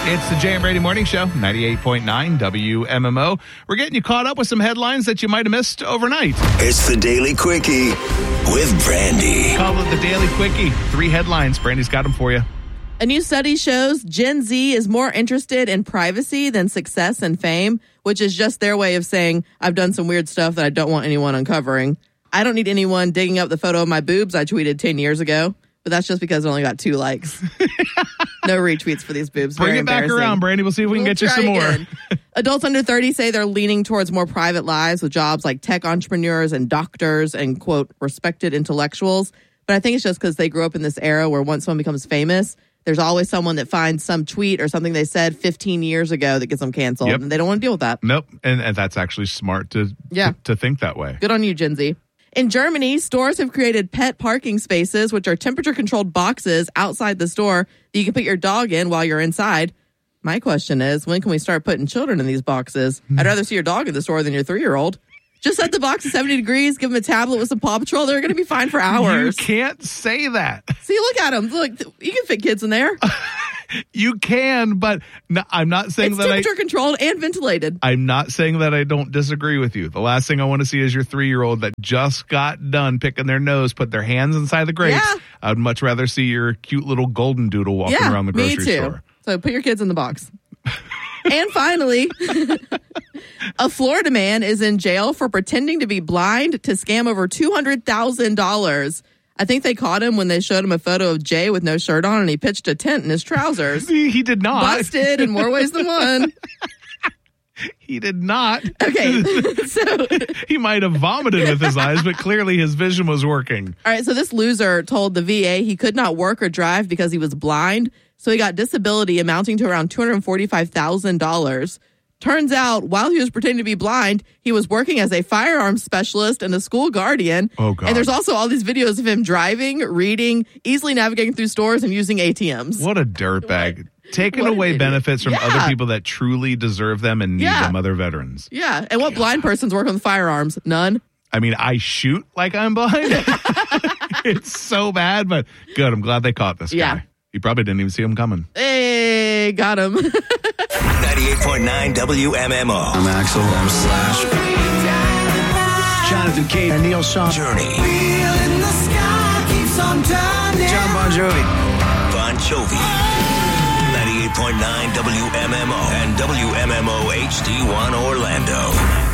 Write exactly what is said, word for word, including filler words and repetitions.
It's the Jay and Brady Morning Show, ninety-eight point nine W M M O. We're getting you caught up with some headlines that you might have missed overnight. It's the Daily Quickie with Brandy. Call it the Daily Quickie. Three headlines. Brandy's got them for you. A new study shows Gen Z is more interested in privacy than success and fame, which is just their way of saying, I've done some weird stuff that I don't want anyone uncovering. I don't need anyone digging up the photo of my boobs I tweeted ten years ago, but that's just because I only got two likes. No retweets for these boobs. Bring Very it back around, Brandy. We'll see if we can We'll get you some again. more. Adults under thirty say they're leaning towards more private lives with jobs like tech entrepreneurs and doctors and, quote, respected intellectuals. But I think it's just because they grew up in this era where once someone becomes famous, there's always someone that finds some tweet or something they said fifteen years ago that gets them canceled. Yep. And they don't want to deal with that. Nope. And, and that's actually smart to, Yeah. to to think that way. Good on you, Gen Z. In Germany, stores have created pet parking spaces, which are temperature-controlled boxes outside the store that you can put your dog in while you're inside. My question is, when can we start putting children in these boxes? I'd rather see your dog in the store than your three-year-old. Just set the box to seventy degrees, give them a tablet with some Paw Patrol. They're going to be fine for hours. You can't say that. See, look at them. Look, you can fit kids in there. You can, but no, I'm not saying It's that I... temperature-controlled and ventilated. I'm not saying that I don't disagree with you. The last thing I want to see is your three-year-old that just got done picking their nose, put their hands inside the grapes. Yeah. I would much rather see your cute little golden doodle walking yeah, around the grocery me too. store. So put your kids in the box. And finally, a Florida man is in jail for pretending to be blind to scam over two hundred thousand dollars. I think they caught him when they showed him a photo of Jay with no shirt on and he pitched a tent in his trousers. He, he did not. Busted in more ways than one. He did not. Okay, so... He might have vomited with his eyes, but clearly his vision was working. All right, so this loser told the V A he could not work or drive because he was blind, so he got disability amounting to around two hundred forty-five thousand dollars. Turns out, while he was pretending to be blind, he was working as a firearms specialist and a school guardian. Oh, God. And there's also all these videos of him driving, reading, easily navigating through stores, and using A T Ms. What a dirtbag. Taking What an away idiot. benefits from Yeah. other people that truly deserve them and need Yeah. them, other veterans. Yeah, and what blind person's working with firearms? None. I mean, I shoot like I'm blind. It's so bad, but good. I'm glad they caught this Yeah. guy. He probably didn't even see him coming. Hey, got him. ninety-eight point nine W M M O. I'm Axel. I'm Slash. Jonathan Cage and Neil Sean. Journey. John Bon Jovi. Bon Jovi. ninety-eight point nine W M M O and W M M O H D one Orlando.